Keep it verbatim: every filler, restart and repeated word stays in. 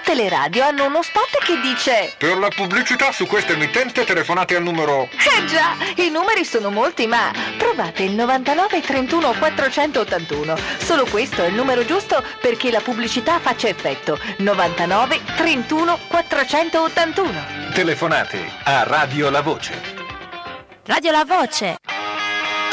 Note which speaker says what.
Speaker 1: tutte le radio hanno uno spot che dice:
Speaker 2: per la pubblicità su questa emittente telefonate al numero...
Speaker 1: Eh già, i numeri sono molti, ma provate il novantanove trentuno quattrocentottantuno. Solo questo è il numero giusto perché la pubblicità faccia effetto. novantanove trentuno quattrocentottantuno.
Speaker 3: Telefonate a Radio La Voce.
Speaker 4: Radio La Voce.